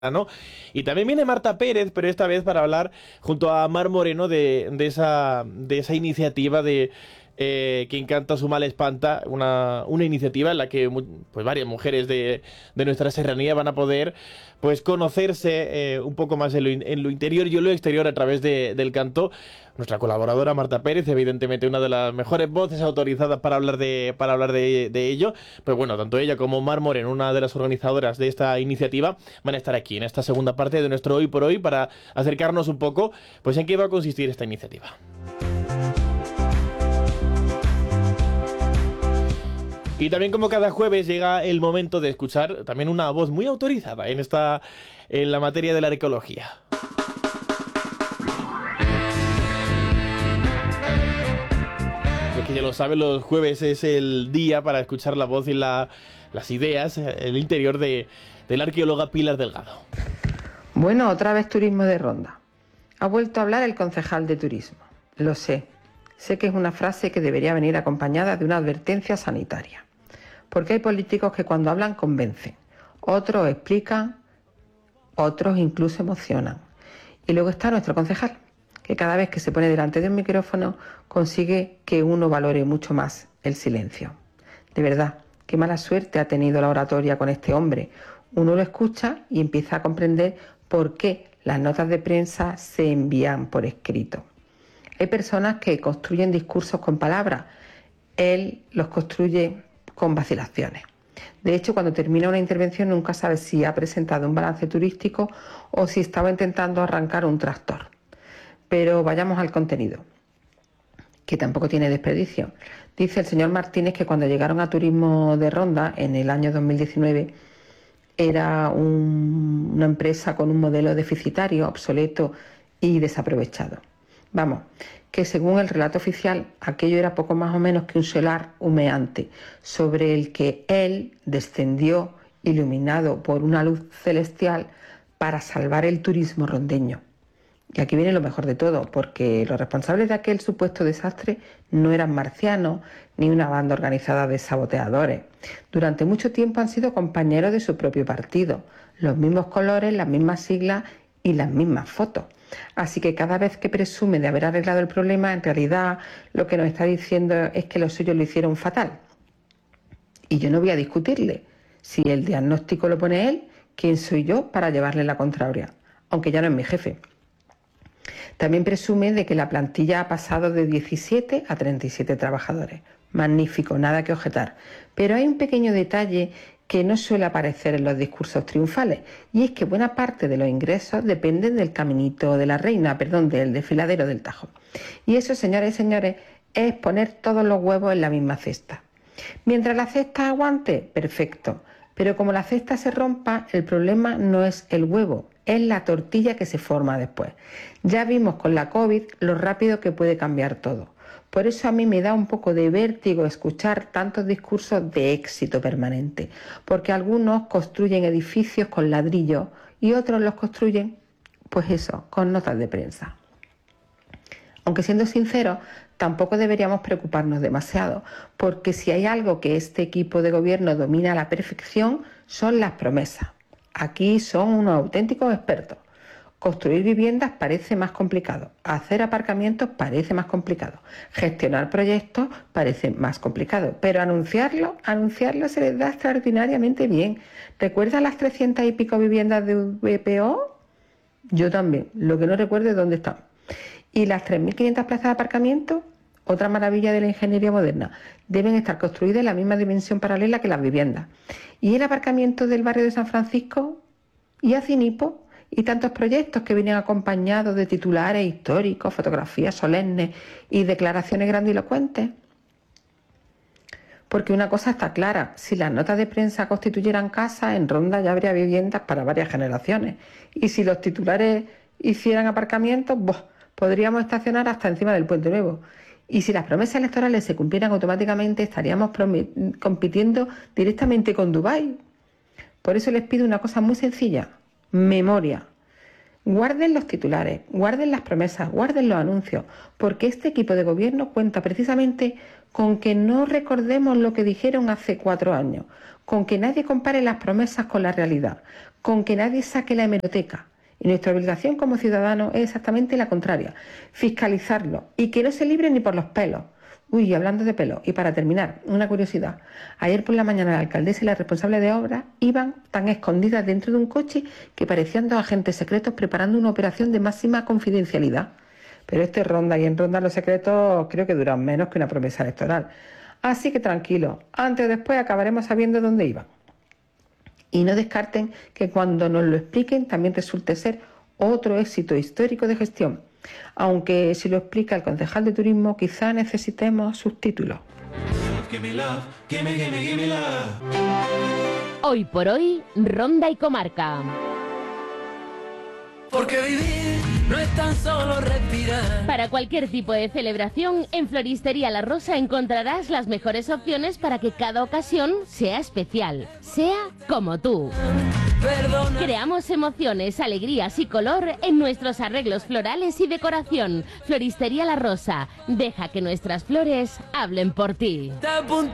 ¿no? Y también viene Marta Pérez, pero esta vez para hablar junto a Mar Moreno de esa iniciativa de Quien canta su mal espanta, una iniciativa en la que pues varias mujeres de nuestra serranía van a poder pues conocerse un poco más en lo interior y en lo exterior a través del canto. Nuestra colaboradora Marta Pérez, evidentemente una de las mejores voces autorizadas para hablar de ello. Pues bueno, tanto ella como Mar Moreno, una de las organizadoras de esta iniciativa, van a estar aquí en esta segunda parte de nuestro Hoy por Hoy para acercarnos un poco pues en qué va a consistir esta iniciativa. Y también como cada jueves llega el momento de escuchar también una voz muy autorizada en la materia de la arqueología. Es que ya lo saben, los jueves es el día para escuchar la voz y las ideas, el interior de la arqueóloga Pilar Delgado. Bueno, otra vez turismo de ronda. Ha vuelto a hablar el concejal de turismo. Lo sé. Sé que es una frase que debería venir acompañada de una advertencia sanitaria. Porque hay políticos que cuando hablan convencen, otros explican, otros incluso emocionan. Y luego está nuestro concejal, que cada vez que se pone delante de un micrófono consigue que uno valore mucho más el silencio. De verdad, qué mala suerte ha tenido la oratoria con este hombre. Uno lo escucha y empieza a comprender por qué las notas de prensa se envían por escrito. Hay personas que construyen discursos con palabras, él los construye con vacilaciones. De hecho, cuando termina una intervención nunca sabe si ha presentado un balance turístico o si estaba intentando arrancar un tractor. Pero vayamos al contenido, que tampoco tiene desperdicio. Dice el señor Martínez que cuando llegaron a Turismo de Ronda en el año 2019 era una empresa con un modelo deficitario, obsoleto y desaprovechado. Vamos, que según el relato oficial, aquello era poco más o menos que un solar humeante, sobre el que él descendió iluminado por una luz celestial para salvar el turismo rondeño. Y aquí viene lo mejor de todo, porque los responsables de aquel supuesto desastre no eran marcianos ni una banda organizada de saboteadores. Durante mucho tiempo han sido compañeros de su propio partido, los mismos colores, las mismas siglas y las mismas fotos. Así que cada vez que presume de haber arreglado el problema, en realidad lo que nos está diciendo es que los suyos lo hicieron fatal. Y yo no voy a discutirle. Si el diagnóstico lo pone él, ¿quién soy yo para llevarle la contraria? Aunque ya no es mi jefe. También presume de que la plantilla ha pasado de 17 a 37 trabajadores. Magnífico, nada que objetar. Pero hay un pequeño detalle que no suele aparecer en los discursos triunfales, y es que buena parte de los ingresos dependen del caminito de la reina, del desfiladero del Tajo. Y eso, señores y señores, es poner todos los huevos en la misma cesta. Mientras la cesta aguante, perfecto. Pero como la cesta se rompa, el problema no es el huevo, es la tortilla que se forma después. Ya vimos con la COVID lo rápido que puede cambiar todo. Por eso a mí me da un poco de vértigo escuchar tantos discursos de éxito permanente, porque algunos construyen edificios con ladrillos y otros los construyen, pues eso, con notas de prensa. Aunque siendo sinceros, tampoco deberíamos preocuparnos demasiado, porque si hay algo que este equipo de gobierno domina a la perfección, son las promesas. Aquí son unos auténticos expertos. Construir viviendas parece más complicado, hacer aparcamientos parece más complicado, gestionar proyectos parece más complicado, pero anunciarlo se les da extraordinariamente bien. ¿Recuerdan las 300 y pico viviendas de VPO? Yo también, lo que no recuerdo es dónde están. ¿Y las 3.500 plazas de aparcamiento? Otra maravilla de la ingeniería moderna. Deben estar construidas en la misma dimensión paralela que las viviendas. ¿Y el aparcamiento del barrio de San Francisco? ¿Y Acinipo? Y tantos proyectos que vienen acompañados de titulares históricos, fotografías solemnes y declaraciones grandilocuentes. Porque una cosa está clara, si las notas de prensa constituyeran casas, en Ronda ya habría viviendas para varias generaciones. Y si los titulares hicieran aparcamientos, podríamos estacionar hasta encima del Puente Nuevo. Y si las promesas electorales se cumplieran automáticamente, estaríamos compitiendo directamente con Dubái. Por eso les pido una cosa muy sencilla: memoria. Guarden los titulares, guarden las promesas, guarden los anuncios, porque este equipo de gobierno cuenta precisamente con que no recordemos lo que dijeron hace 4 años, con que nadie compare las promesas con la realidad, con que nadie saque la hemeroteca. Y nuestra obligación como ciudadanos es exactamente la contraria, fiscalizarlo y que no se libre ni por los pelos. Uy, hablando de pelos, y para terminar, una curiosidad. Ayer por la mañana la alcaldesa y la responsable de obras iban tan escondidas dentro de un coche que parecían dos agentes secretos preparando una operación de máxima confidencialidad. Pero esto es Ronda y en Ronda los secretos creo que duran menos que una promesa electoral. Así que tranquilo, antes o después acabaremos sabiendo dónde iban. Y no descarten que cuando nos lo expliquen también resulte ser otro éxito histórico de gestión. Aunque si lo explica el concejal de turismo, quizá necesitemos subtítulos. Hoy por hoy, Ronda y Comarca. Porque vivir no es tan solo respirar. Para cualquier tipo de celebración, en Floristería La Rosa encontrarás las mejores opciones para que cada ocasión sea especial, sea como tú. Perdona. Creamos emociones, alegrías y color en nuestros arreglos florales y decoración. Floristería La Rosa, deja que nuestras flores hablen por ti.